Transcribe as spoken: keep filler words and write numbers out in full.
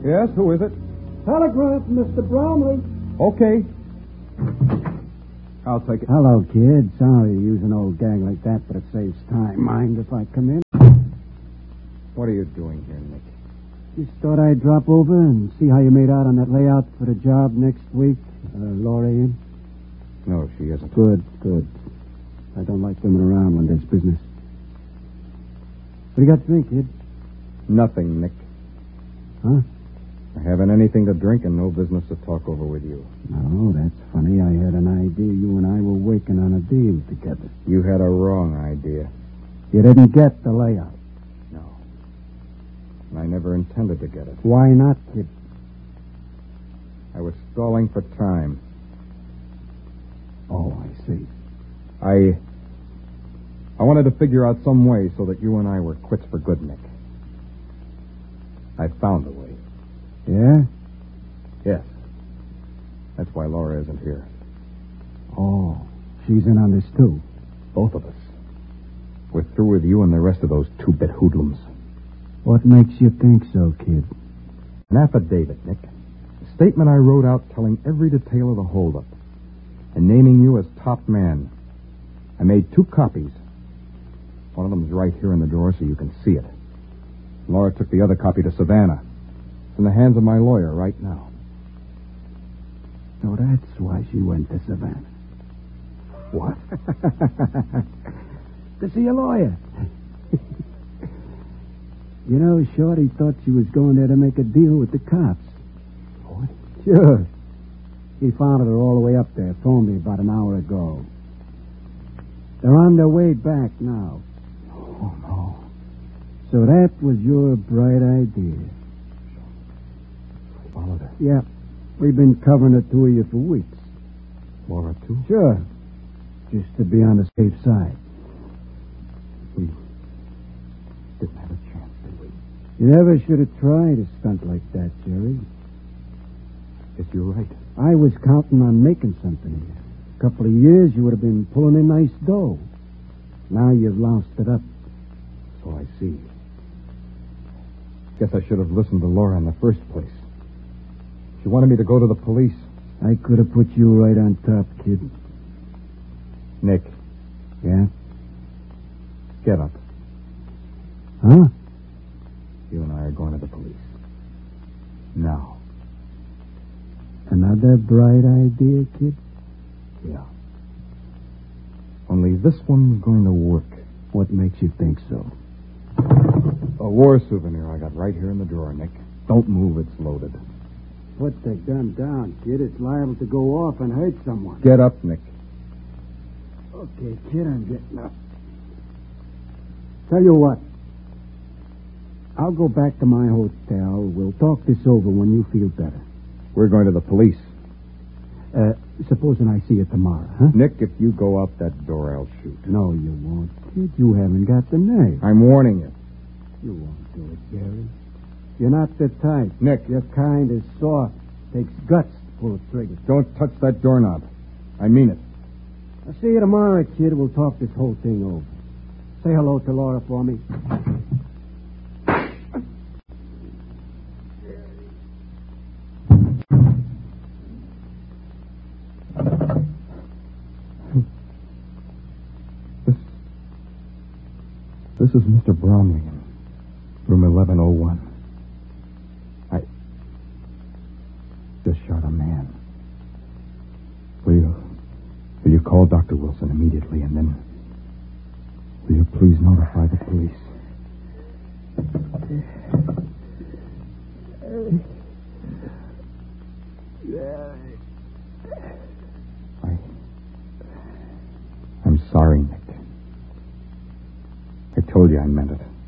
Yes, who is it? Telegram from Mister Bromley. Okay. I'll take it. Hello, kid. Sorry to use an old gag like that, but it saves time. Mind if I come in? What are you doing here, Nick? Just thought I'd drop over and see how you made out on that layout for the job next week. Uh, Laura in? No, she isn't. Good, good. I don't like women around when there's business. What do you got to drink, kid? Nothing, Nick. Huh? I haven't anything to drink and no business to talk over with you. No, that's funny. I had an idea you and I were working on a deal together. You had a wrong idea. You didn't get the layout. No. And I never intended to get it. Why not, kid? I was stalling for time. Oh, I see. I... I wanted to figure out some way so that you and I were quits for good, Nick. I found a way. Yeah? Yes. That's why Laura isn't here. Oh, she's in on this, too. Both of us. We're through with you and the rest of those two-bit hoodlums. What makes you think so, kid? An affidavit, Nick. A statement I wrote out telling every detail of the holdup and naming you as top man. I made two copies. One of them's right here in the drawer so you can see it. Laura took the other copy to Savannah. It's in the hands of my lawyer right now. So that's why she went to Savannah. What? To see a lawyer. You know, Shorty thought she was going there to make a deal with the cops. What? Sure. He followed her all the way up there. Phoned me about an hour ago. They're on their way back now. Oh, no. So that was your bright idea. Followed her. Yeah. We've been covering the two of you for weeks. Laura, too? Sure. Just to be on the safe side. We didn't have a chance, did we? You never should have tried a stunt like that, Jerry. Guess you're right. I was counting on making something here. A couple of years, you would have been pulling in nice dough. Now you've lost it up. So I see. Guess I should have listened to Laura in the first place. She wanted me to go to the police. I could have put you right on top, kid. Nick, Yeah? get up. Huh? You and I are going to the police. Now. Another bright idea, kid? Yeah. Only this one's going to work. What makes you think so? A war souvenir I got right here in the drawer, Nick. Don't move, it's loaded. Put the gun down, kid. It's liable to go off and hurt someone. Get up, Nick. Okay, kid, I'm getting up. Tell you what. I'll go back to my hotel. We'll talk this over when you feel better. We're going to the police. Uh, supposing I see you tomorrow, huh? Nick, if you go out that door, I'll shoot. No, you won't, kid. You haven't got the nerve. I'm warning you. You won't do it, Jerry. You're not the type. Nick. Your kind is soft. Takes guts to pull a trigger. Don't touch that doorknob. I mean it. I'll see you tomorrow, kid. We'll talk this whole thing over. Say hello to Laura for me. This, this is Mister Bromley in room eleven oh one. I just shot a man. Will you, will you call Doctor Wilson immediately, and then will you please notify the police? I, I'm sorry, Nick. I told you I meant it.